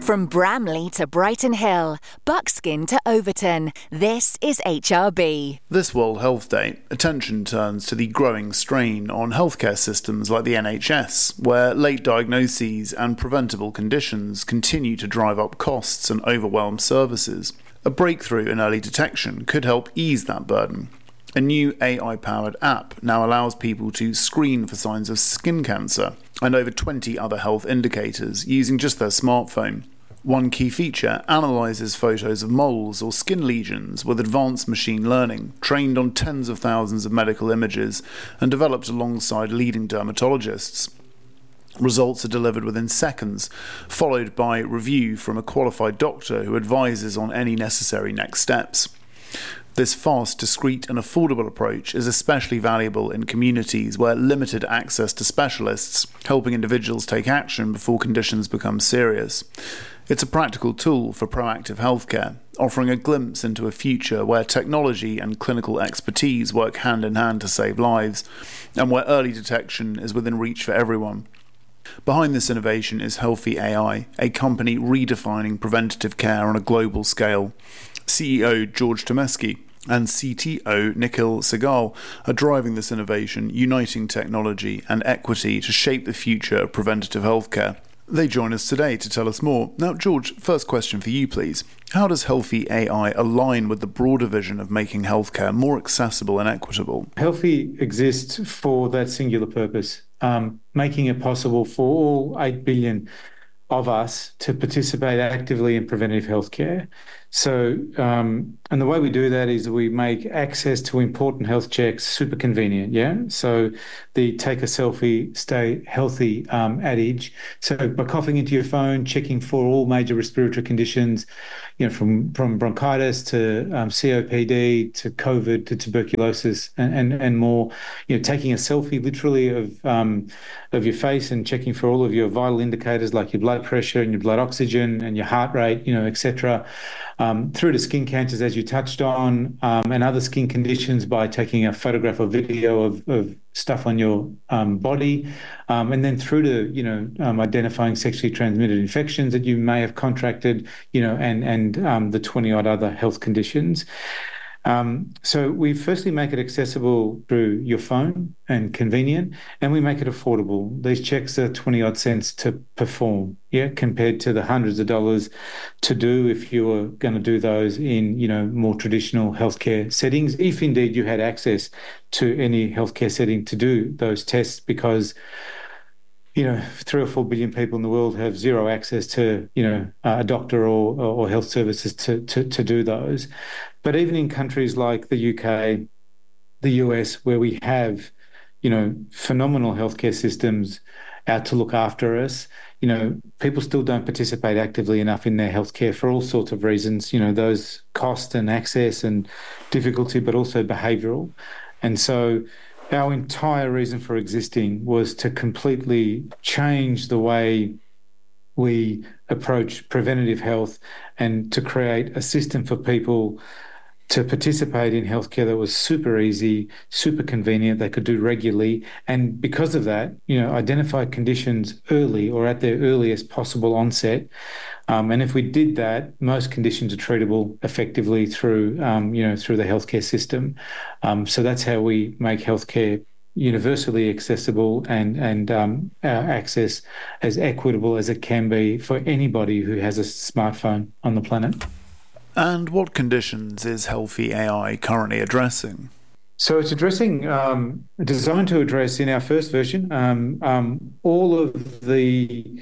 From Bramley to Brighton Hill, Buckskin to Overton, this is HRB. This World Health Day, attention turns to the growing strain on healthcare systems like the NHS, where late diagnoses and preventable conditions continue to drive up costs and overwhelm services. A breakthrough in early detection could help ease that burden. A new AI-powered app now allows people to screen for signs of skin cancer and over 20 other health indicators using just their smartphone. One key feature analyses photos of moles or skin lesions with advanced machine learning, trained on tens of thousands of medical images and developed alongside leading dermatologists. Results are delivered within seconds, followed by review from a qualified doctor who advises on any necessary next steps. This fast, discreet and affordable approach is especially valuable in communities where limited access to specialists, helping individuals take action before conditions become serious. It's a practical tool for proactive healthcare, offering a glimpse into a future where technology and clinical expertise work hand in hand to save lives, and where early detection is within reach for everyone. Behind this innovation is Healthy AI, a company redefining preventative care on a global scale. CEO George Tomeski and CTO Nikhil Sehgal are driving this innovation, uniting technology and equity to shape the future of preventative healthcare. They join us today to tell us more. Now, George, first question for you, please. How does Healthy AI align with the broader vision of making healthcare more accessible and equitable? Healthy exists for that singular purpose, making it possible for all 8 billion of us to participate actively in preventive healthcare. So, and the way we do that is we make access to important health checks super convenient, yeah? So the take a selfie, stay healthy adage. So by coughing into your phone, checking for all major respiratory conditions, you know, from bronchitis to COPD to COVID to tuberculosis and more, you know, taking a selfie literally of your face and checking for all of your vital indicators like your blood pressure and your blood oxygen and your heart rate, you know, etc. Through to skin cancers, as you touched on, and other skin conditions by taking a photograph or video of stuff on your body, and then through to, you know, identifying sexually transmitted infections that you may have contracted, you know, and the 20-odd other health conditions. So we firstly make it accessible through your phone and convenient, and we make it affordable. These checks are 20-odd cents to perform, yeah, compared to the hundreds of dollars to do if you were going to do those in, you know, more traditional healthcare settings, if indeed you had access to any healthcare setting to do those tests, because, you know, 3 or 4 billion people in the world have zero access to, you know, a doctor or health services to do those. But even in countries like the UK, the US, where we have, you know, phenomenal healthcare systems out to look after us, you know, people still don't participate actively enough in their healthcare for all sorts of reasons, you know, those cost and access and difficulty, but also behavioural. And so our entire reason for existing was to completely change the way we approach preventative health and to create a system for people to participate in healthcare that was super easy, super convenient, they could do regularly. And because of that, you know, identify conditions early or at their earliest possible onset. And if we did that, most conditions are treatable effectively through, you know, through the healthcare system. So that's how we make healthcare universally accessible and access as equitable as it can be for anybody who has a smartphone on the planet. And what conditions is Healthy AI currently addressing? So it's addressing, designed to address in our first version, all of the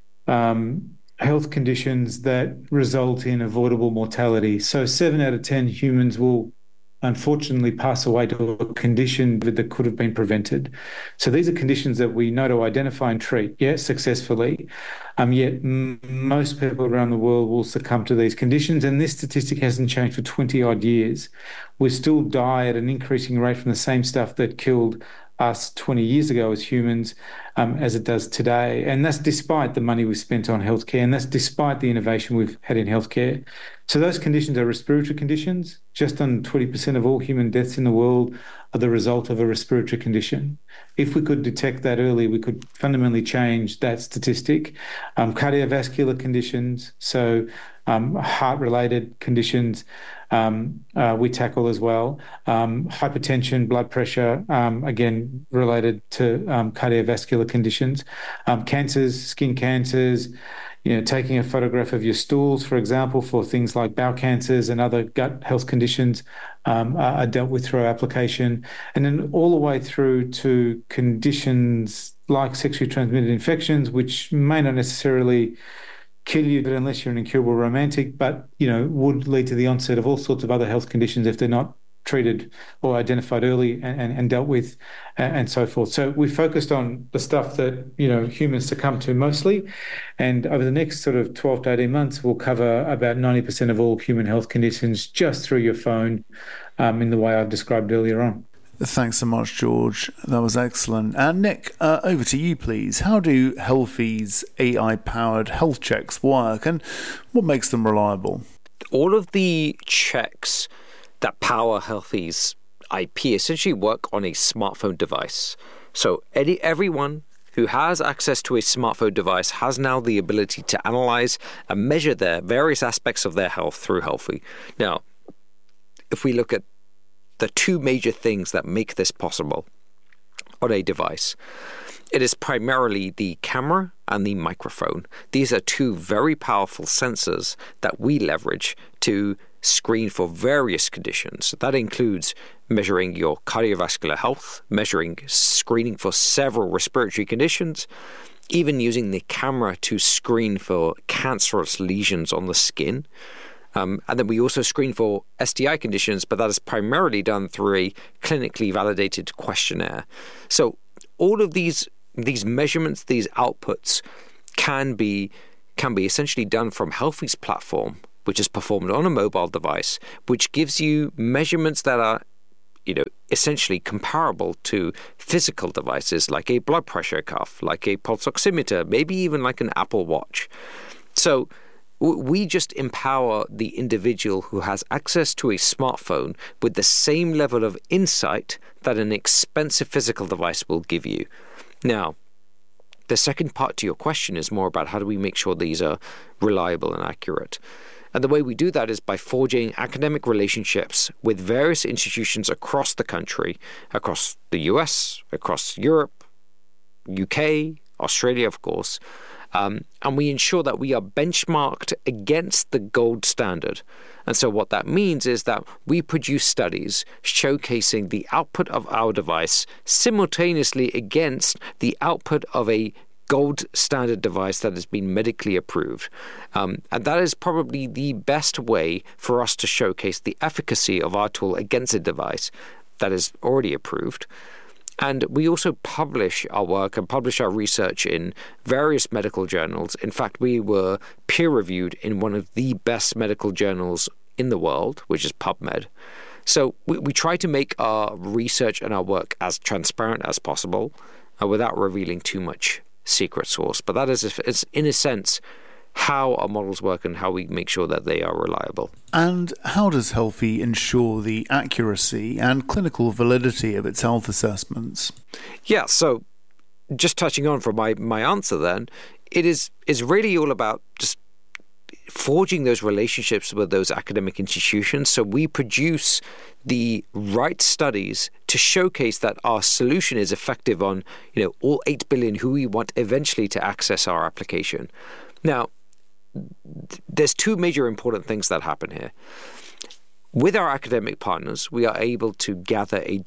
health conditions that result in avoidable mortality. So 7 out of 10 humans will unfortunately pass away to a condition that could have been prevented. So these are conditions that we know to identify and treat, yes, successfully. Yet most people around the world will succumb to these conditions, and this statistic hasn't changed for 20-odd years. We still die at an increasing rate from the same stuff that killed us 20 years ago as humans as it does today. And that's despite the money we've spent on healthcare, and that's despite the innovation we've had in healthcare. So those conditions are respiratory conditions. Just under 20% of all human deaths in the world are the result of a respiratory condition. If we could detect that early, we could fundamentally change that statistic. Cardiovascular conditions, so heart-related conditions, we tackle as well. Hypertension, blood pressure, again, related to cardiovascular conditions. Cancers, skin cancers, taking a photograph of your stools, for example, for things like bowel cancers and other gut health conditions are dealt with through our application. And then all the way through to conditions like sexually transmitted infections, which may not necessarily kill you, but unless you're an incurable romantic, but, would lead to the onset of all sorts of other health conditions if they're not treated or identified early and dealt with and so forth. So we focused on the stuff that, humans succumb to mostly. And over the next sort of 12 to 18 months, we'll cover about 90% of all human health conditions just through your phone in the way I've described earlier on. Thanks so much, George. That was excellent. And Nick, over to you, please. How do Healthy's AI-powered health checks work, and what makes them reliable? All of the checks that power Healthy's IP essentially work on a smartphone device. So everyone who has access to a smartphone device has now the ability to analyze and measure their various aspects of their health through Healthy. Now, if we look at the two major things that make this possible on a device, it is primarily the camera and the microphone. These are two very powerful sensors that we leverage to screen for various conditions. That includes measuring your cardiovascular health, screening for several respiratory conditions, even using the camera to screen for cancerous lesions on the skin. And then we also screen for STI conditions, but that is primarily done through a clinically validated questionnaire. So all of these measurements, these outputs can be essentially done from Healthy's platform, which is performed on a mobile device, which gives you measurements that are, essentially comparable to physical devices like a blood pressure cuff, like a pulse oximeter, maybe even like an Apple Watch. So we just empower the individual who has access to a smartphone with the same level of insight that an expensive physical device will give you. Now, the second part to your question is more about how do we make sure these are reliable and accurate. And the way we do that is by forging academic relationships with various institutions across the country, across the US, across Europe, UK, Australia, of course. And we ensure that we are benchmarked against the gold standard. And so what that means is that we produce studies showcasing the output of our device simultaneously against the output of a gold standard device that has been medically approved. And that is probably the best way for us to showcase the efficacy of our tool against a device that is already approved. And we also publish our work and publish our research in various medical journals. In fact, we were peer-reviewed in one of the best medical journals in the world, which is PubMed. So we try to make our research and our work as transparent as possible without revealing too much secret source. But that is, in a sense, how our models work and how we make sure that they are reliable. And how does Healthy ensure the accuracy and clinical validity of its health assessments? Yeah, so just touching on from my answer then, it is really all about just forging those relationships with those academic institutions. So we produce the right studies to showcase that our solution is effective on, all 8 billion who we want eventually to access our application. Now, there's two major important things that happen here. With our academic partners, we are able to gather a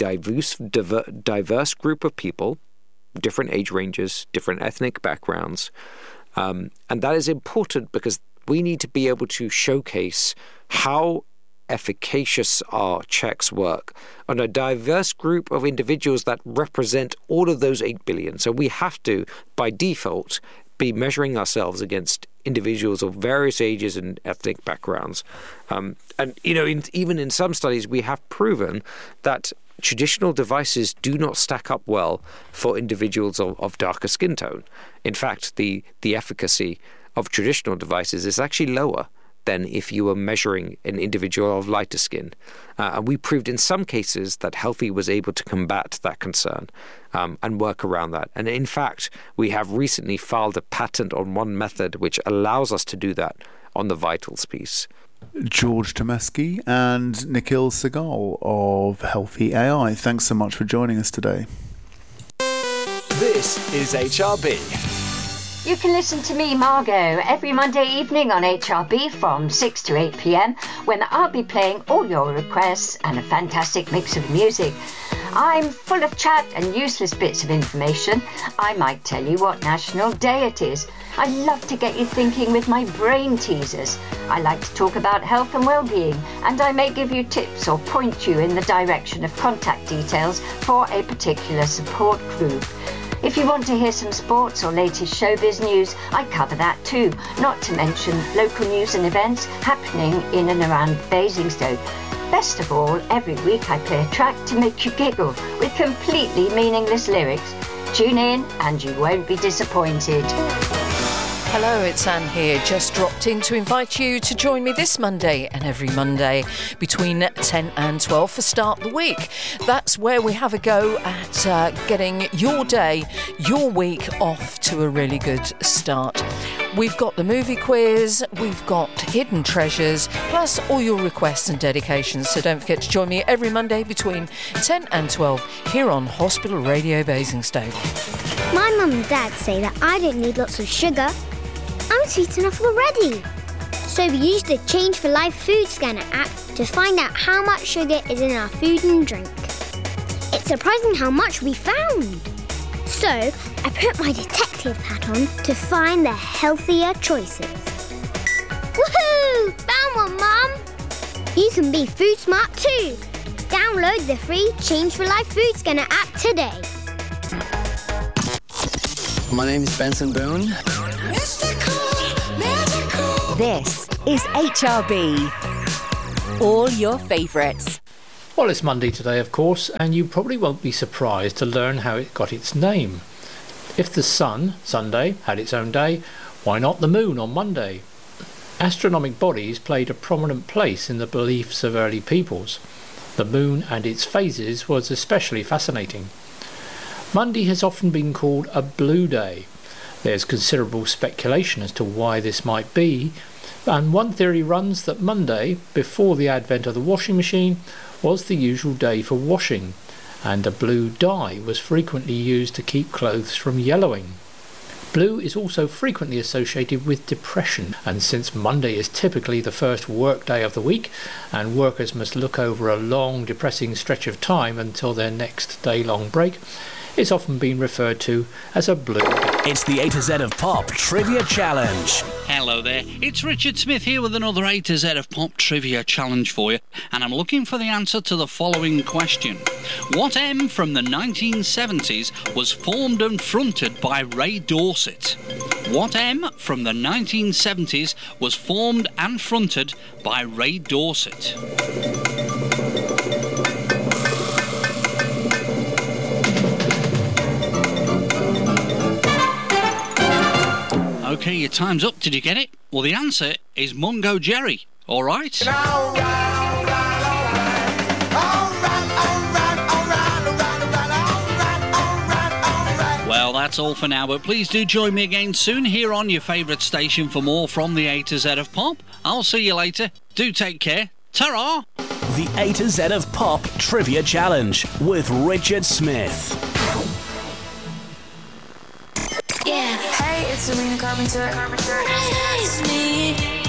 diverse group of people, different age ranges, different ethnic backgrounds. And that is important because we need to be able to showcase how efficacious our checks work on a diverse group of individuals that represent all of those 8 billion. So we have to, by default, be measuring ourselves against individuals of various ages and ethnic backgrounds. And, even in some studies, we have proven that traditional devices do not stack up well for individuals of darker skin tone. In fact, the efficacy of traditional devices is actually lower than if you were measuring an individual of lighter skin. And we proved in some cases that Healthy was able to combat that concern and work around that. And in fact, we have recently filed a patent on one method which allows us to do that on the vitals piece. George Tomeski and Nikhil Segal of Healthy AI, thanks so much for joining us today. This is HRB. You can listen to me, Margot, every Monday evening on HRB from 6 to 8 p.m, when I'll be playing all your requests and a fantastic mix of music. I'm full of chat and useless bits of information. I might tell you what National Day it is. I love to get you thinking with my brain teasers. I like to talk about health and well-being, and I may give you tips or point you in the direction of contact details for a particular support group. If you want to hear some sports or latest showbiz news, I cover that too, not to mention local news and events happening in and around Basingstoke. Best of all, every week I play a track to make you giggle with completely meaningless lyrics. Tune in and you won't be disappointed. Hello, it's Anne here. Just dropped in to invite you to join me this Monday and every Monday between 10 and 12 for Start the Week. That's where we have a go at getting your day, your week off to a really good start. We've got the movie quiz, we've got hidden treasures, plus all your requests and dedications. So don't forget to join me every Monday between 10 and 12 here on Hospital Radio Basingstoke. My mum and dad say that I don't need lots of sugar. I'm sweet enough already. So we used the Change for Life food scanner app to find out how much sugar is in our food and drink. It's surprising how much we found. So I put my detective hat on to find the healthier choices. Woohoo! Found one, Mum! You can be food smart too. Download the free Change for Life food scanner app today. My name is Benson Boone. This is HRB. All your favourites. Well, it's Monday today, of course, and you probably won't be surprised to learn how it got its name. If the sun, Sunday, had its own day, why not the moon on Monday? Astronomic bodies played a prominent place in the beliefs of early peoples. The moon and its phases was especially fascinating. Monday has often been called a blue day. There's considerable speculation as to why this might be, and one theory runs that Monday, before the advent of the washing machine, was the usual day for washing, and a blue dye was frequently used to keep clothes from yellowing. Blue is also frequently associated with depression, and since Monday is typically the first work day of the week, and workers must look over a long, depressing stretch of time until their next day-long break, it's often been referred to as a blue day. It's the A to Z of Pop Trivia Challenge. Hello there, it's Richard Smith here with another A to Z of Pop Trivia Challenge for you, and I'm looking for the answer to the following question. What M from the 1970s was formed and fronted by Ray Dorset? What M from the 1970s was formed and fronted by Ray Dorset? Okay, your time's up. Did you get it? Well, the answer is Mungo Jerry. All right? Well, that's all for now, but please do join me again soon here on your favourite station for more from the A to Z of Pop. I'll see you later. Do take care. Ta-ra! The A to Z of Pop Trivia Challenge with Richard Smith. Yeah. Hey, it's Serena Carpenter. It's me.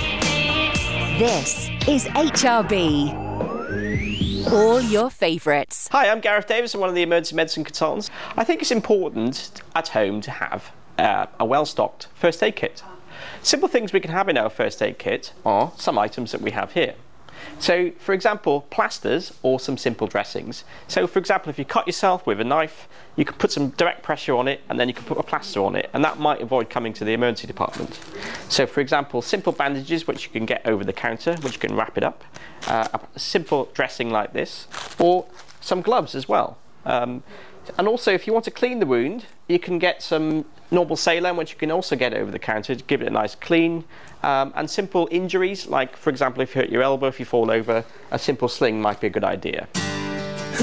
This is HRB. All your favourites. Hi, I'm Gareth Davis. I'm one of the emergency medicine consultants. I think it's important at home to have a well-stocked first aid kit. Simple things we can have in our first aid kit are some items that we have here. So, for example, plasters or some simple dressings. So, for example, if you cut yourself with a knife, you can put some direct pressure on it and then you can put a plaster on it, and that might avoid coming to the emergency department. So, for example, simple bandages which you can get over the counter, which you can wrap it up, a simple dressing like this, or some gloves as well. And also, if you want to clean the wound, you can get some normal saline, which you can also get over the counter to give it a nice clean. And simple injuries, like, for example, if you hurt your elbow, if you fall over, a simple sling might be a good idea.